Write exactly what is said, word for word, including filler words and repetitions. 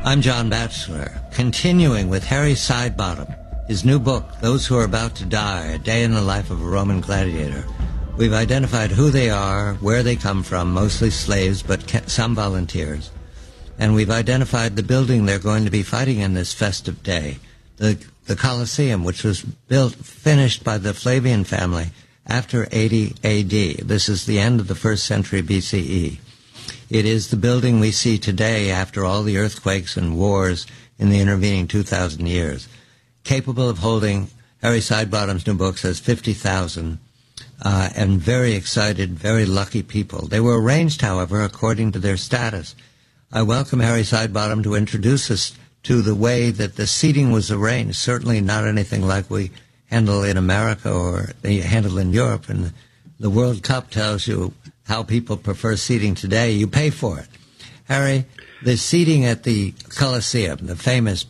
I'm John Batchelor, continuing with Harry Sidebottom, his new book, Those Who Are About to Die, A Day in the Life of a Roman Gladiator. We've identified who they are, where they come from, mostly slaves, but some volunteers. And we've identified the building they're going to be fighting in this festive day, the, the Colosseum, which was built, finished by the Flavian family after eighty A D. This is the end of the first century B C E. It is the building we see today after all the earthquakes and wars in the intervening two thousand years, capable of holding, Harry Sidebottom's new book says, fifty thousand, uh, and very excited, very lucky people. They were arranged, however, according to their status. I welcome Harry Sidebottom to introduce us to the way that the seating was arranged, certainly not anything like we handle in America or they handle in Europe. And the World Cup tells you how people prefer seating today. You pay for it. Harry, the seating at the Colosseum, the famous